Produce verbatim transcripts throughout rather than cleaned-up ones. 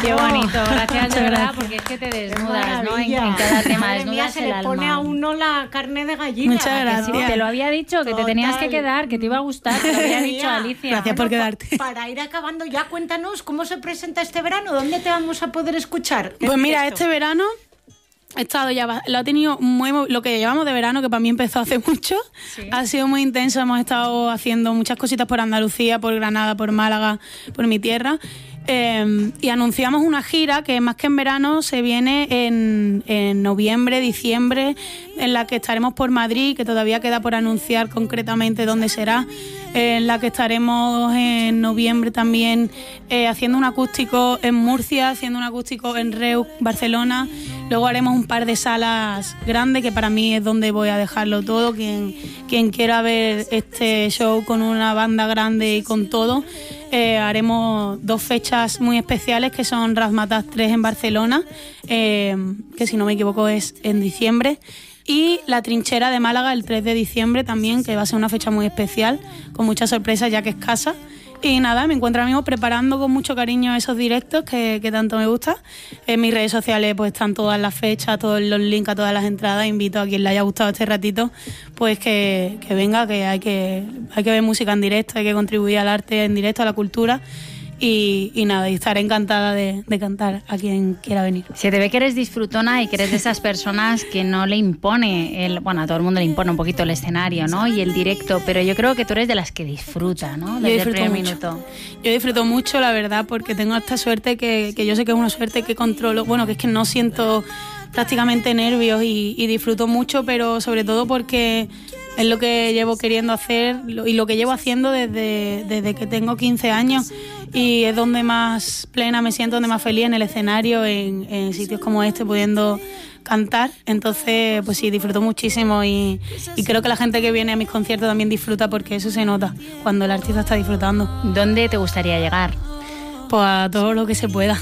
Qué bonito, gracias de verdad, porque es que te desnudas, ¿no? En, en cada tema, desnudas se el le alma. pone a uno la carne de gallina. Muchas gracias. Sí, te lo había dicho, que Total. te tenías que quedar, que te iba a gustar, te lo había dicho Alicia. Gracias por quedarte. Pa, para ir acabando ya, cuéntanos cómo se presenta este verano, ¿dónde te vamos a poder escuchar? Pues mira, este verano he estado ya, lo ha tenido muy, lo que llevamos de verano, que para mí empezó hace mucho, sí. Ha sido muy intenso, hemos estado haciendo muchas cositas por Andalucía, por Granada, por Málaga, por mi tierra. Eh, y anunciamos una gira que más que en verano se viene en, en noviembre, diciembre, en la que estaremos por Madrid, que todavía queda por anunciar concretamente dónde será, eh, en la que estaremos en noviembre también eh, haciendo un acústico en Murcia, haciendo un acústico en Reus, Barcelona. Luego haremos un par de salas grandes, que para mí es donde voy a dejarlo todo. Quien, quien quiera ver este show con una banda grande y con todo, Eh, haremos dos fechas muy especiales, que son Razmataz tres en Barcelona, eh, que si no me equivoco es en diciembre, y La Trinchera de Málaga el tres de diciembre también, que va a ser una fecha muy especial, con muchas sorpresas ya que es casa. Y nada, me encuentro ahora mismo preparando con mucho cariño esos directos que, que tanto me gusta. En mis redes sociales pues están todas las fechas, todos los links a todas las entradas. Invito a quien le haya gustado este ratito, pues que, que venga, que hay, que hay que ver música en directo, hay que contribuir al arte en directo, a la cultura. Y, y nada, y estaré encantada de, de cantar a quien quiera venir. Se te ve que eres disfrutona y que eres de esas personas que no le impone, el, bueno, a todo el mundo le impone un poquito el escenario, ¿no? Y el directo, pero yo creo que tú eres de las que disfruta, ¿no? Desde yo disfruto el primer mucho. minuto. Yo disfruto mucho, la verdad, porque tengo esta suerte que, que yo sé que es una suerte que controlo, bueno, que es que no siento prácticamente nervios y, y disfruto mucho, pero sobre todo porque es lo que llevo queriendo hacer y lo que llevo haciendo desde, desde que tengo quince años, y es donde más plena me siento, donde más feliz, en el escenario, en, en sitios como este, pudiendo cantar. Entonces, pues sí, disfruto muchísimo y, y creo que la gente que viene a mis conciertos también disfruta, porque eso se nota cuando el artista está disfrutando. ¿Dónde te gustaría llegar? Pues a todo lo que se pueda.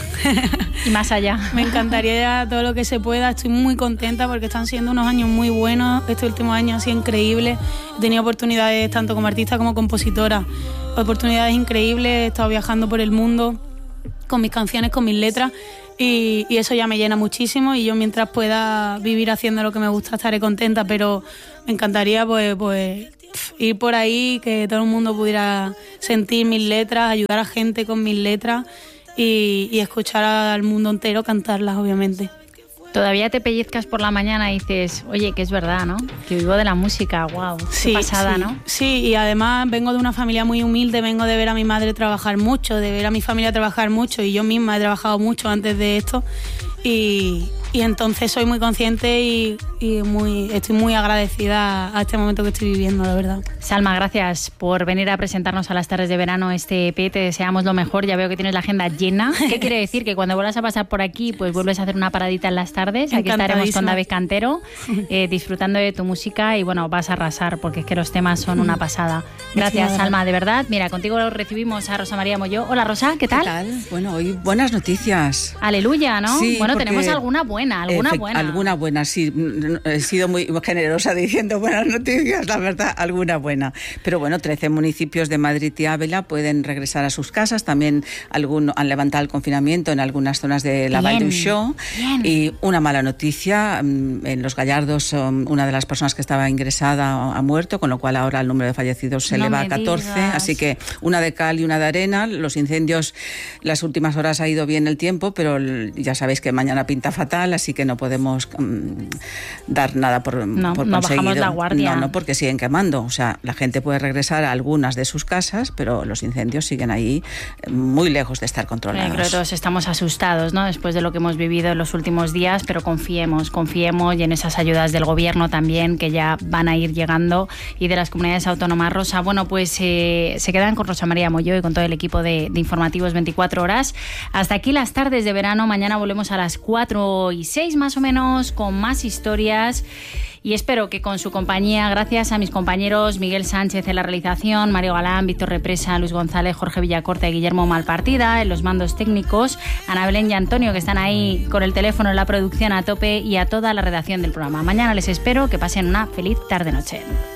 Y más allá. Me encantaría llegar a todo lo que se pueda. Estoy muy contenta porque están siendo unos años muy buenos. Este último año ha sido increíble. He tenido oportunidades tanto como artista como compositora. Oportunidades increíbles. He estado viajando por el mundo con mis canciones, con mis letras. Y, y eso ya me llena muchísimo. Y yo, mientras pueda vivir haciendo lo que me gusta, estaré contenta. Pero me encantaría pues... pues ir por ahí, que todo el mundo pudiera sentir mis letras, ayudar a gente con mis letras y, y escuchar al mundo entero cantarlas, obviamente. Todavía te pellizcas por la mañana y dices, oye, que es verdad, ¿no? Que vivo de la música, wow, qué sí, pasada, sí, ¿no? Sí, y además vengo de una familia muy humilde, vengo de ver a mi madre trabajar mucho, de ver a mi familia trabajar mucho, y yo misma he trabajado mucho antes de esto, y, y entonces soy muy consciente y, y muy, estoy muy agradecida a este momento que estoy viviendo, la verdad. Salma, gracias por venir a presentarnos a las tardes de verano este E P. Te deseamos lo mejor. Ya veo que tienes la agenda llena. ¿Qué quiere decir? Que cuando vuelvas a pasar por aquí, pues vuelves a hacer una paradita en las tardes. Aquí estaremos con David Cantero, eh, disfrutando de tu música, y bueno, vas a arrasar, porque es que los temas son una pasada. Gracias, Salma, de verdad. Mira, contigo recibimos a Rosa María Molló. Hola, Rosa, ¿qué tal? ¿Qué tal? Bueno, hoy buenas noticias. Aleluya, ¿no? Sí, bueno, porque tenemos alguna buena, alguna Efe- buena. Alguna buena, sí. He sido muy generosa diciendo buenas noticias, la verdad, alguna buena. Pero bueno, trece municipios de Madrid y Ávila pueden regresar a sus casas. También algunos han levantado el confinamiento en algunas zonas de la Vall d'Uixó. Y una mala noticia, en Los Gallardos, una de las personas que estaba ingresada ha muerto, con lo cual ahora el número de fallecidos se No eleva me a catorce. digas. Así que una de cal y una de arena. Los incendios, las últimas horas ha ido bien el tiempo, pero ya sabéis que mañana pinta fatal, así que no podemos um, dar nada por, no, por no conseguido. bajamos la guardia. No, no, porque siguen quemando. O sea, la gente puede regresar a algunas de sus casas, pero los incendios siguen ahí muy lejos de estar controlados. Creo que todos estamos asustados, ¿no?, después de lo que hemos vivido en los últimos días, pero confiemos, confiemos y en esas ayudas del gobierno también, que ya van a ir llegando, y de las comunidades autónomas. Rosa, bueno, pues eh, se quedan con Rosa María Molló y con todo el equipo de, de Informativos veinticuatro horas. Hasta aquí las tardes de verano. Mañana volvemos a las cuatro y seis más o menos con más historias. Y espero que con su compañía, gracias a mis compañeros Miguel Sánchez en la realización, Mario Galán, Víctor Represa, Luis González, Jorge Villacorta y Guillermo Malpartida en los mandos técnicos, Ana Belén y Antonio, que están ahí con el teléfono en la producción a tope, y a toda la redacción del programa. Mañana les espero. Que pasen una feliz tarde-noche.